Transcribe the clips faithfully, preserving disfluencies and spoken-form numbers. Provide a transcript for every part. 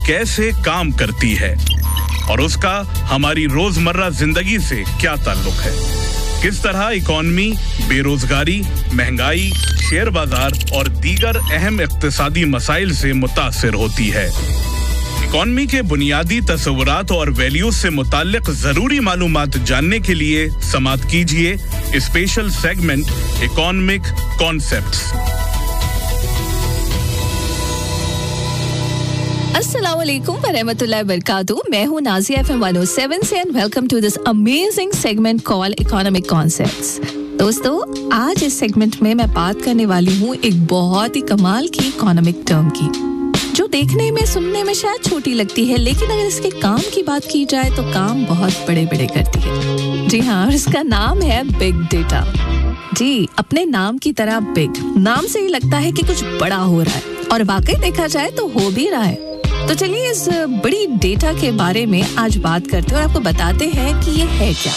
कैसे काम करती है और उसका हमारी रोजमर्रा जिंदगी से क्या ताल्लुक है। किस तरह इकॉनमी, बेरोजगारी, महंगाई, शेयर बाजार और दीगर अहम इक्तिसादी मसाइल से मुतासिर होती है। इकॉनमी के बुनियादी तस्वुरात और वैल्यूज से मुताल्लिक जरूरी मालूमात जानने के लिए समाअत कीजिए स्पेशल सेगमेंट इकोनॉमिक कॉन्सेप्ट्स। अस्सलाम वालेकुम व रहमतुल्लाहि व बरकातहू। मैं हूँ Nazia F M one O seven से and welcome to this amazing segment called economic concepts. दोस्तों, आज इस सेगमेंट में मैं बात करने वाली हूँ एक बहुत ही कमाल की इकोनॉमिक टर्म की, जो देखने में सुनने में शायद छोटी लगती है, लेकिन अगर इसके काम की बात की जाए तो काम बहुत बड़े बड़े करती है। जी हाँ, और इसका नाम है बिग डेटा। जी, अपने नाम की तरह बिग, नाम से ही लगता है कि कुछ बड़ा हो रहा है और वाकई देखा जाए तो हो भी रहा है। तो चलिए इस बड़ी डेटा के बारे में आज बात करते हैं और आपको बताते हैं कि ये है क्या।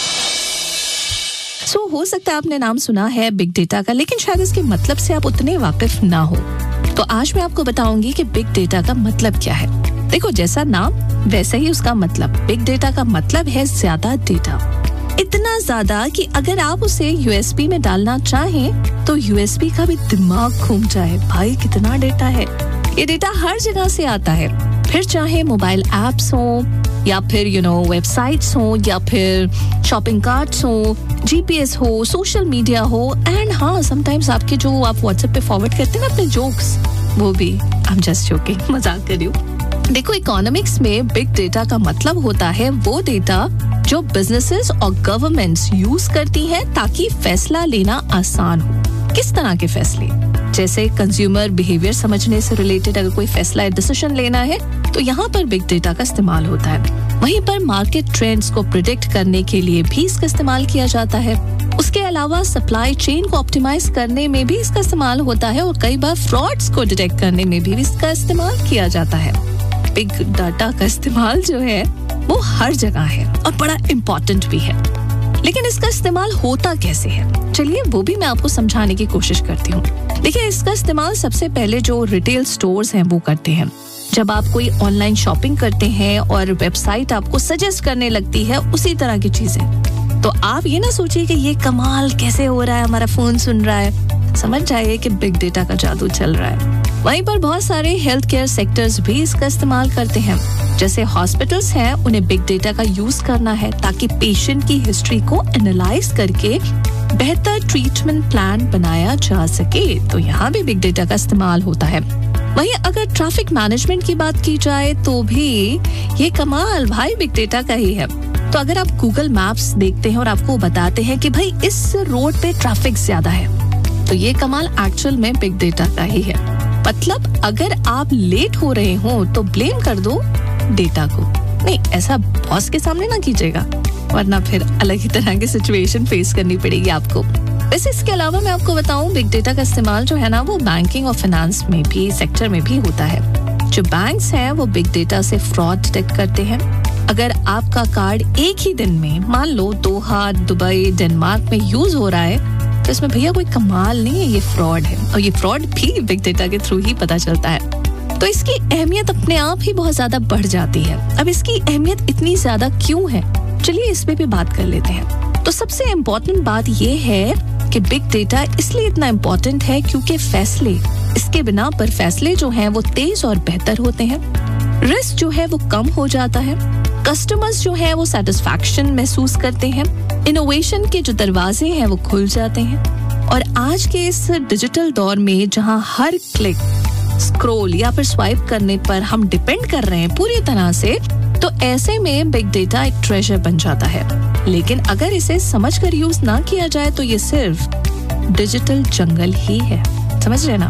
सो so, हो सकता है आपने नाम सुना है बिग डेटा का, लेकिन शायद इसके मतलब से आप उतने वाकिफ ना हो। तो आज मैं आपको बताऊंगी कि बिग डेटा का मतलब क्या है। देखो, जैसा नाम वैसे ही उसका मतलब। बिग डेटा का मतलब है ज्यादा डेटा, इतना ज्यादा कि अगर आप उसे यूएसबी में डालना चाहें तो यूएसबी का भी दिमाग घूम जाए। भाई कितना डेटा है। ये डेटा हर जगह से आता है, फिर चाहे मोबाइल एप्स हो या फिर यू नो वेबसाइट्स हो या फिर शॉपिंग कार्ट्स हो, जीपीएस हो, सोशल मीडिया हो, एंड हाँ समटाइम्स आपके जो आप व्हाट्सएप पे फॉरवर्ड करते हैं ना अपने जोक्स, वो भी। आई एम जस्ट जोकिंग, मजाक कर रही हूँ। देखो, इकोनॉमिक्स में बिग डेटा का मतलब होता है वो डेटा जो बिजनेसेस और गवर्नमेंट्स यूज करती हैं ताकि फैसला लेना आसान हो। किस तरह के फैसले? जैसे कंज्यूमर बिहेवियर समझने से रिलेटेड अगर कोई फैसला या डिसीजन लेना है तो यहाँ पर बिग डेटा का इस्तेमाल होता है। वहीं पर मार्केट ट्रेंड्स को प्रिडिक्ट करने के लिए भी इसका इस्तेमाल किया जाता है। उसके अलावा सप्लाई चेन को ऑप्टिमाइज करने में भी इसका इस्तेमाल होता है और कई बार फ्रॉड्स को डिटेक्ट करने में भी इसका इस्तेमाल किया जाता है। बिग डाटा का इस्तेमाल जो है वो हर जगह है और बड़ा इम्पोर्टेंट भी है, लेकिन इसका इस्तेमाल होता कैसे है, चलिए वो भी मैं आपको समझाने की कोशिश करती हूँ। देखिए, इसका इस्तेमाल सबसे पहले जो रिटेल स्टोर्स हैं वो करते हैं। जब आप कोई ऑनलाइन शॉपिंग करते हैं और वेबसाइट आपको सजेस्ट करने लगती है उसी तरह की चीजें, तो आप ये ना सोचिए कि ये कमाल कैसे हो रहा है, हमारा फोन सुन रहा है। समझ जाइए कि बिग डेटा का जादू चल रहा है। वहीं पर बहुत सारे हेल्थ केयर सेक्टर्स भी इसका इस्तेमाल करते हैं। जैसे हॉस्पिटल्स हैं, उन्हें बिग डेटा का यूज करना है ताकि पेशेंट की हिस्ट्री को एनालाइज करके बेहतर ट्रीटमेंट प्लान बनाया जा सके। तो यहाँ भी बिग डेटा का इस्तेमाल होता है। वहीं अगर ट्रैफिक मैनेजमेंट की बात की जाए तो भी ये कमाल भाई बिग डेटा का ही है। तो अगर आप गूगल मैप्स देखते हैं और आपको बताते हैं कि भाई इस रोड पे ट्रैफिक ज्यादा है, तो ये कमाल एक्चुअल में बिग डेटा का ही है। मतलब अगर आप लेट हो रहे हो तो ब्लेम कर दो डेटा को। नहीं, ऐसा बॉस के सामने ना कीजिएगा, वरना फिर अलग ही तरह की सिचुएशन फेस करनी पड़ेगी आपको। वैसे इसके अलावा मैं आपको बताऊं, बिग डेटा का इस्तेमाल जो है ना वो बैंकिंग और फाइनेंस में भी, सेक्टर में भी होता है। जो बैंक्स हैं वो बिग डेटा से फ्रॉड डिटेक्ट करते हैं। अगर आपका कार्ड एक ही दिन में मान लो दोहा, दुबई, डेनमार्क में यूज हो रहा है, तो इसमें भैया कोई कमाल नहीं है, ये फ्रॉड है। और ये फ्रॉड भी बिग डेटा के थ्रू ही पता चलता है। तो इसकी अहमियत अपने आप ही बहुत ज्यादा बढ़ जाती है। अब इसकी अहमियत इतनी ज्यादा क्यों है, चलिए इस पे भी बात कर लेते हैं। तो सबसे इम्पोर्टेंट बात ये है कि बिग डेटा इसलिए इतना इम्पोर्टेंट है क्योंकि फैसले, इसके बिना पर फैसले जो हैं वो तेज और बेहतर होते हैं। रिस्क जो है वो कम हो जाता है। कस्टमर्स जो है वो सेटिस्फैक्शन महसूस करते हैं। इनोवेशन के जो दरवाजे हैं वो खुल जाते हैं। और आज के इस डिजिटल दौर में जहां हर क्लिक, स्क्रॉल या फिर स्वाइप करने पर हम डिपेंड कर रहे हैं पूरी तरह से, तो ऐसे में बिग डेटा एक ट्रेजर बन जाता है। लेकिन अगर इसे समझकर यूज ना किया जाए तो ये सिर्फ डिजिटल जंगल ही है। समझ रहे ना?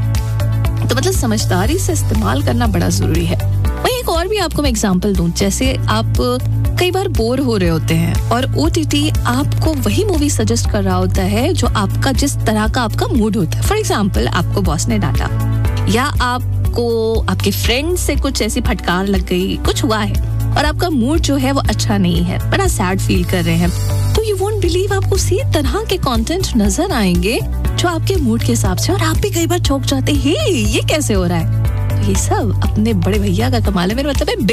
तो मतलब समझदारी से इस्तेमाल करना बड़ा जरूरी है। वहीं एक और भी आपको मैं एग्जांपल दूं, जैसे आप कई बार बोर हो रहे होते हैं और ओटीटी आपको वही मूवी सजेस्ट कर रहा होता है जो आपका, जिस तरह का आपका मूड होता है। फॉर एग्जांपल, आपको बॉस ने डांटा या आपको आपके फ्रेंड से कुछ ऐसी फटकार लग गई, कुछ हुआ है और आपका मूड जो है वो अच्छा नहीं है, बड़ा सैड फील कर रहे हैं, तो यू वोंट बिलीव आपको उसी तरह के कंटेंट नजर आएंगे जो आपके मूड के हिसाब से, और आप भी कई बार चौंक जाते हैं, ये कैसे हो रहा है। ये सब अपने बड़े भैया का कमाल है। मेरा मतलब है